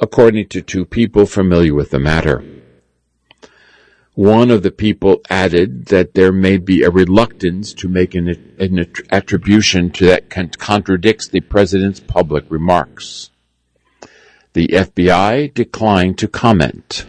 according to two people familiar with the matter. One of the people added that there may be a reluctance to make an attribution to that contradicts the president's public remarks. The FBI declined to comment.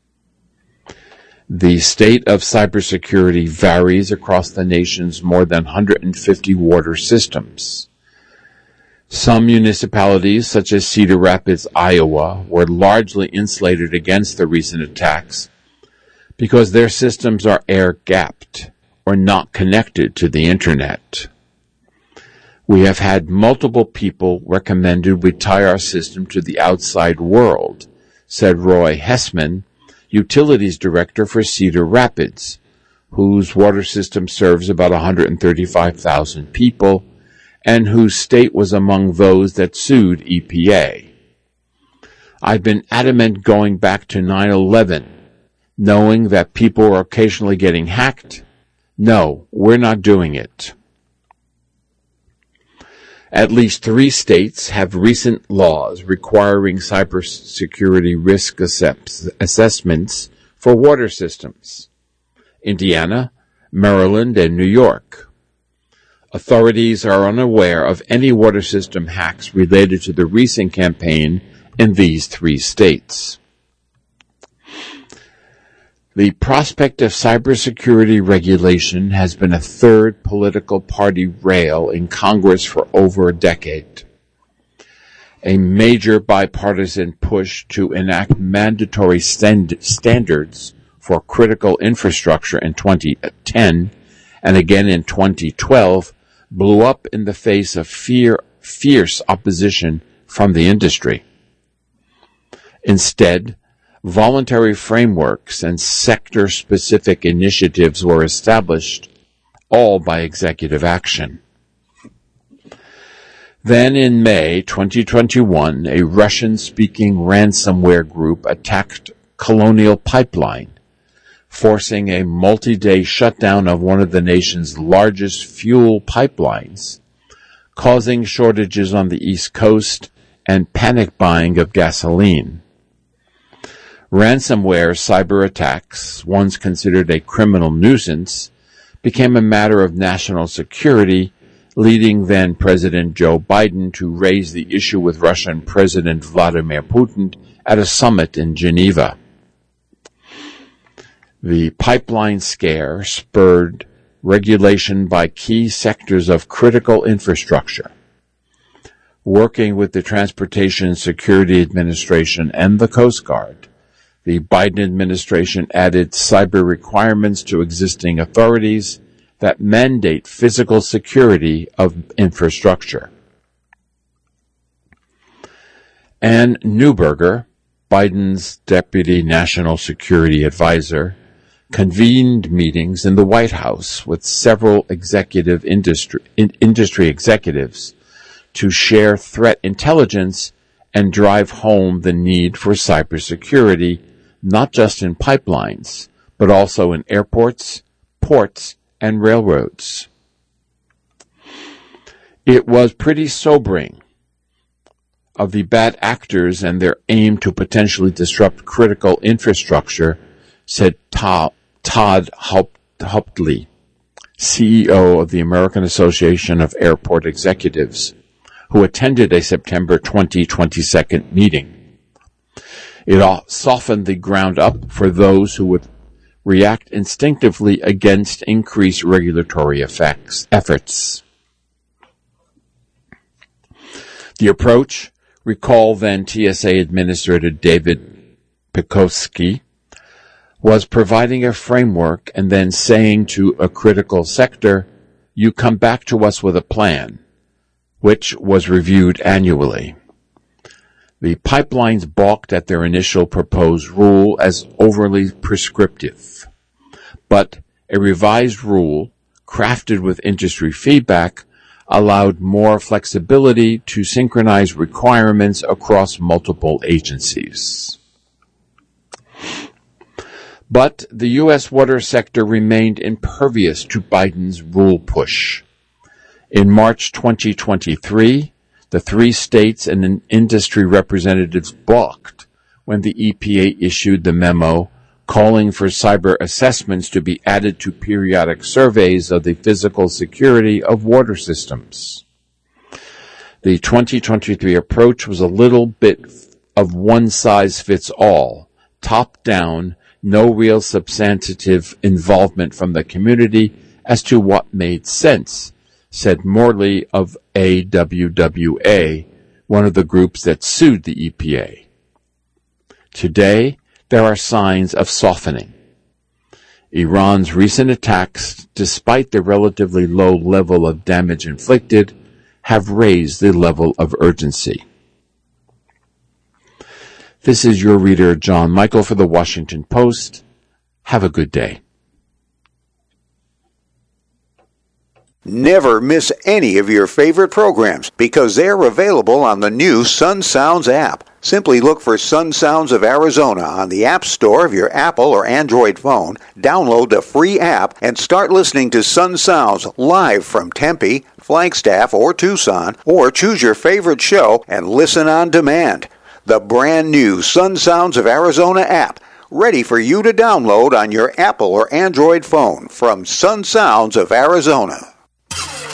The state of cybersecurity varies across the nation's more than 150 water systems. Some municipalities, such as Cedar Rapids, Iowa, were largely insulated against the recent attacks because their systems are air-gapped or not connected to the Internet. We have had multiple people recommended we tie our system to the outside world, said Roy Hessman, Utilities Director for Cedar Rapids, whose water system serves about 135,000 people and whose state was among those that sued EPA. I've been adamant going back to 9/11, knowing that people are occasionally getting hacked. No, we're not doing it. At least 3 states have recent laws requiring cybersecurity risk assessments for water systems: Indiana, Maryland, and New York. Authorities are unaware of any water system hacks related to the recent campaign in these 3 states. The prospect of cybersecurity regulation has been a third political party rail in Congress for over a decade. A major bipartisan push to enact mandatory standards for critical infrastructure in 2010 and again in 2012 blew up in the face of fierce opposition from the industry. Instead, voluntary frameworks and sector-specific initiatives were established, all by executive action. Then in May 2021, a Russian-speaking ransomware group attacked Colonial Pipeline, forcing a multi-day shutdown of one of the nation's largest fuel pipelines, causing shortages on the East Coast and panic buying of gasoline. Ransomware cyber attacks, once considered a criminal nuisance, became a matter of national security, leading then President Joe Biden to raise the issue with Russian President Vladimir Putin at a summit in Geneva. The pipeline scare spurred regulation by key sectors of critical infrastructure. Working with the Transportation Security Administration and the Coast Guard, the Biden administration added cyber requirements to existing authorities that mandate physical security of infrastructure. Ann Neuberger, Biden's deputy national security advisor, convened meetings in the White House with several industry executives to share threat intelligence and drive home the need for cybersecurity, not just in pipelines, but also in airports, ports, and railroads. It was pretty sobering of the bad actors and their aim to potentially disrupt critical infrastructure, said Todd Hauptley, CEO of the American Association of Airport Executives, who attended a September 2022 meeting. It softened the ground up for those who would react instinctively against increased regulatory efforts. The approach, recall then TSA Administrator David Pekoski, was providing a framework and then saying to a critical sector, "You come back to us with a plan," which was reviewed annually. The pipelines balked at their initial proposed rule as overly prescriptive, but a revised rule, crafted with industry feedback, allowed more flexibility to synchronize requirements across multiple agencies. But the U.S. water sector remained impervious to Biden's rule push. In March 2023, The 3 states and industry representatives balked when the EPA issued the memo calling for cyber assessments to be added to periodic surveys of the physical security of water systems. The 2023 approach was a little bit of one-size-fits-all, top-down, no real substantive involvement from the community as to what made sense, said Morley of AWWA, one of the groups that sued the EPA. Today, there are signs of softening. Iran's recent attacks, despite the relatively low level of damage inflicted, have raised the level of urgency. This is your reader, John Michael, for the Washington Post. Have a good day. Never miss any of your favorite programs because they're available on the new Sun Sounds app. Simply look for Sun Sounds of Arizona on the App Store of your Apple or Android phone, download the free app, and start listening to Sun Sounds live from Tempe, Flagstaff, or Tucson, or choose your favorite show and listen on demand. The brand new Sun Sounds of Arizona app, ready for you to download on your Apple or Android phone from Sun Sounds of Arizona.